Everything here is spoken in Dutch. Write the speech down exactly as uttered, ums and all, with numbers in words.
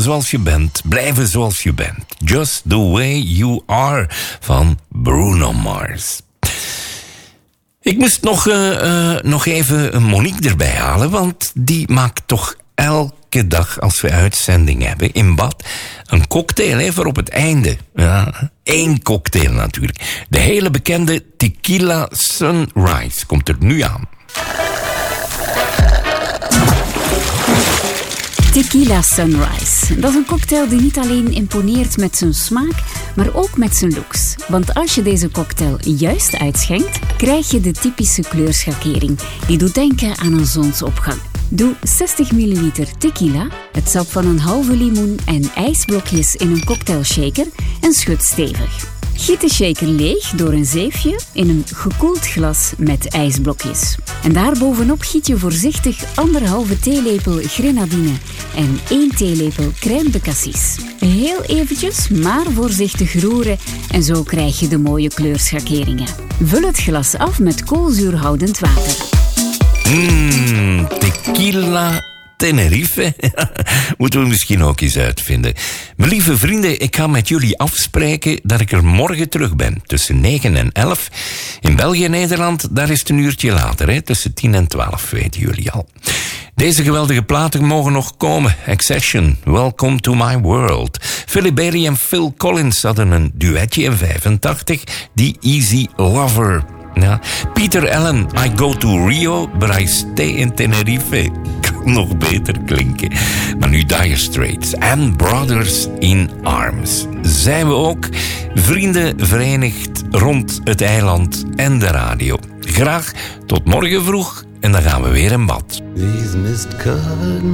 zoals je bent. Blijven zoals je bent. Just the way you are van Bruno Mars. Ik moest nog, uh, uh, nog even Monique erbij halen, want die maakt toch elke dag als we uitzending hebben in bad een cocktail, hè, voor op het einde. Ja, één cocktail natuurlijk. De hele bekende Tequila Sunrise komt er nu aan. Tequila Sunrise. Dat is een cocktail die niet alleen imponeert met zijn smaak, maar ook met zijn looks. Want als je deze cocktail juist uitschenkt, krijg je de typische kleurschakering. Die doet denken aan een zonsopgang. Doe zestig milliliter tequila, het sap van een halve limoen en ijsblokjes in een cocktailshaker en schud stevig. Giet de shaker leeg door een zeefje in een gekoeld glas met ijsblokjes. En daarbovenop giet je voorzichtig anderhalve theelepel grenadine en één theelepel crème de cassis. Heel eventjes, maar voorzichtig roeren en zo krijg je de mooie kleurschakeringen. Vul het glas af met koolzuurhoudend water. Mmm, tequila Tenerife. Moeten we misschien ook eens uitvinden. Mijn lieve vrienden, ik ga met jullie afspreken dat ik er morgen terug ben. Tussen negen en elf. In België en Nederland, daar is het een uurtje later. Hè? Tussen tien en twaalf, weten jullie al. Deze geweldige platen mogen nog komen. Accession, Welcome to My World. Philip Bailey en Phil Collins hadden een duetje in vijfentachtig. The Easy Lover. Ja. Peter Allen, I go to Rio, but I stay in Tenerife. Kan nog beter klinken. Maar nu Dire Straits en Brothers in Arms. Zijn we ook vrienden verenigd rond het eiland en de radio. Graag tot morgen vroeg en dan gaan we weer in bad.